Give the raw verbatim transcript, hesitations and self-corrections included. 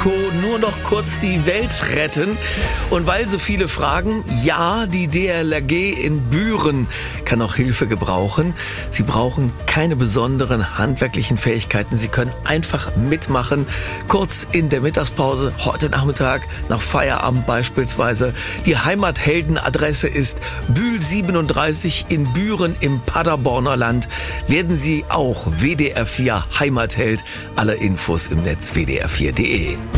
Mexiko nur noch kurz die Welt retten. Und weil so viele fragen, ja, die D L R G in Büren kann auch Hilfe gebrauchen. Sie brauchen keine besonderen handwerklichen Fähigkeiten. Sie können einfach mitmachen. Kurz in der Mittagspause, heute Nachmittag, nach Feierabend beispielsweise. Die Heimatheldenadresse ist Bühl siebenunddreißig in Büren im Paderborner Land. Werden Sie auch W D R vier Heimatheld. Alle Infos im Netz w d r vier punkt d e.